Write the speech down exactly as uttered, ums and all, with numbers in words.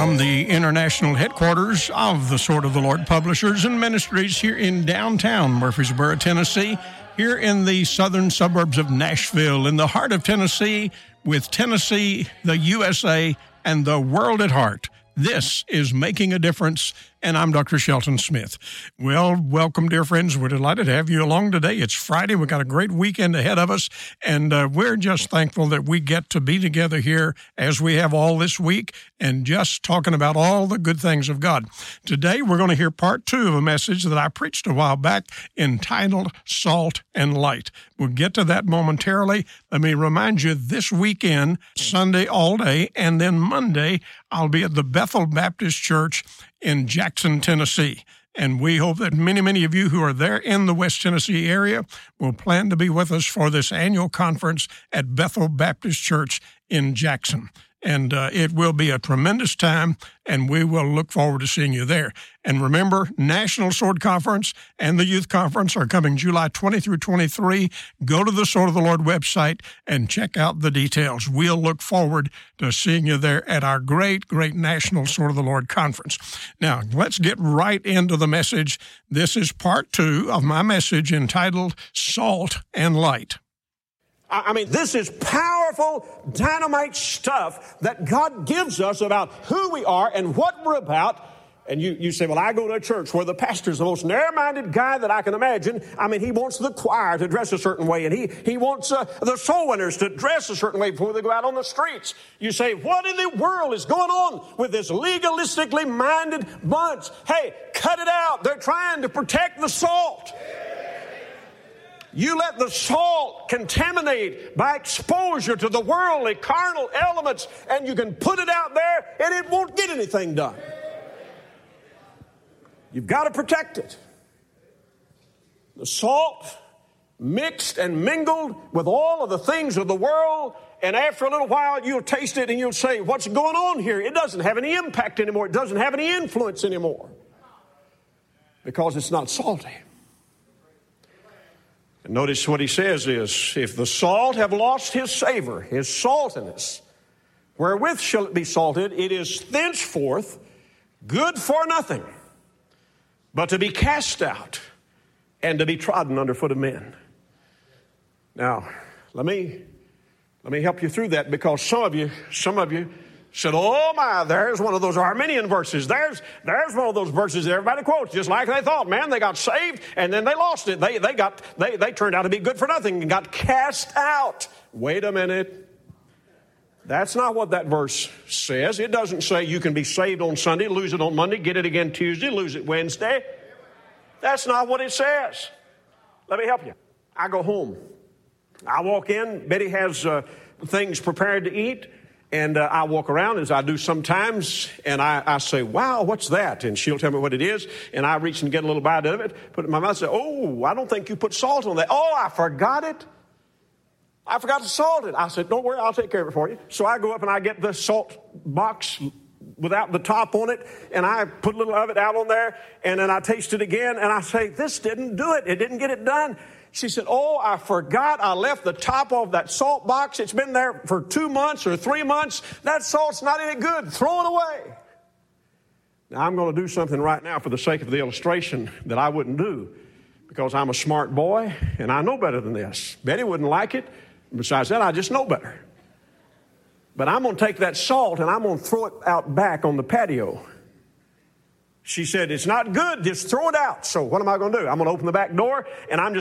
From the international headquarters of the Sword of the Lord Publishers and Ministries here in downtown Murfreesboro, Tennessee, here in the southern suburbs of Nashville, in the heart of Tennessee, with Tennessee, the U S A, and the world at heart. This is Making a Difference, and I'm Doctor Shelton Smith. Well, welcome, dear friends. We're delighted to have you along today. It's Friday. We've got a great weekend ahead of us, and uh, we're just thankful that we get to be together here as we have all this week and just talking about all the good things of God. Today, we're going to hear part two of a message that I preached a while back entitled Salt and Light. We'll get to that momentarily. Let me remind you, this weekend, Sunday all day, and then Monday, I'll be at the Bethel Baptist Church in Jackson, Tennessee. And we hope that many, many of you who are there in the West Tennessee area will plan to be with us for this annual conference at Bethel Baptist Church in Jackson. And uh, it will be a tremendous time, and we will look forward to seeing you there. And remember, National Sword Conference and the Youth Conference are coming July twentieth through twenty-third. Go to the Sword of the Lord website and check out the details. We'll look forward to seeing you there at our great, great National Sword of the Lord Conference. Now, let's get right into the message. This is part two of my message entitled Salt and Light. I mean, this is powerful, dynamite stuff that God gives us about who we are and what we're about. And you, you say, well, I go to a church where the pastor's the most narrow-minded guy that I can imagine. I mean, he wants the choir to dress a certain way, and he, he wants uh, the soul winners to dress a certain way before they go out on the streets. You say, what in the world is going on with this legalistically minded bunch? Hey, cut it out. They're trying to protect the salt. You let the salt contaminate by exposure to the worldly, carnal elements, and you can put it out there, and it won't get anything done. You've got to protect it. The salt mixed and mingled with all of the things of the world, and after a little while, you'll taste it, and you'll say, what's going on here? It doesn't have any impact anymore. It doesn't have any influence anymore because it's not salty. And notice what he says is, if the salt have lost his savor, his saltiness, wherewith shall it be salted? It is thenceforth good for nothing, but to be cast out and to be trodden under foot of men. Now, let me let me help you through that, because some of you, some of you said, oh my, there's one of those Arminian verses. There's there's one of those verses that everybody quotes, just like they thought. Man, they got saved and then they lost it. They they got they they turned out to be good for nothing and got cast out. Wait a minute. That's not what that verse says. It doesn't say you can be saved on Sunday, lose it on Monday, get it again Tuesday, lose it Wednesday. That's not what it says. Let me help you. I go home. I walk in. Betty has uh, things prepared to eat. And uh, I walk around, as I do sometimes, and I, I say, wow, what's that? And she'll tell me what it is, and I reach and get a little bite of it, put it in my mouth, and say, oh, I don't think you put salt on that. Oh, I forgot it. I forgot to salt it. I said, don't worry, I'll take care of it for you. So I go up and I get the salt box without the top on it, and I put a little of it out on there, and then I taste it again, and I say, this didn't do it. It didn't get it done. She said, oh, I forgot I left the top of that salt box. It's been there for two months or three months. That salt's not any good. Throw it away. Now, I'm going to do something right now for the sake of the illustration that I wouldn't do, because I'm a smart boy and I know better than this. Betty wouldn't like it. Besides that, I just know better. But I'm going to take that salt and I'm going to throw it out back on the patio. She said, it's not good. Just throw it out. So what am I going to do? I'm going to open the back door and I'm just